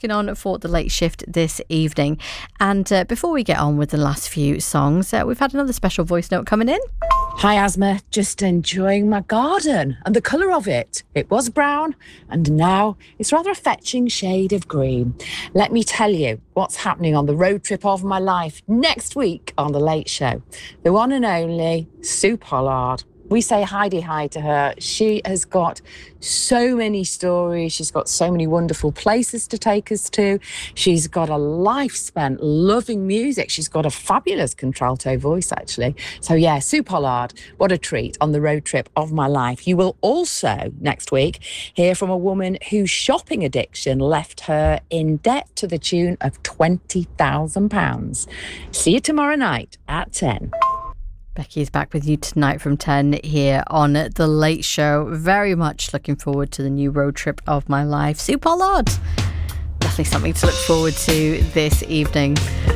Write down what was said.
looking on for the late shift this evening. And before we get on with the last few songs, we've had another special voice note coming in. Hi Asma, just enjoying my garden and the colour of it. It was brown and now it's rather a fetching shade of green. Let me tell you what's happening on the road trip of my life next week on The Late Show. The one and only Sue Pollard. We say hi to her. She has got so many stories. She's got so many wonderful places to take us to. She's got a life spent loving music. She's got a fabulous contralto voice, actually. So yeah, Sue Pollard, what a treat on the road trip of my life. You will also, next week, hear from a woman whose shopping addiction left her in debt to the tune of £20,000. See you tomorrow night at 10. Becky's back with you tonight from 10 here on The Late Show. Very much looking forward to the new road trip of my life. Sue Pollard, definitely something to look forward to this evening.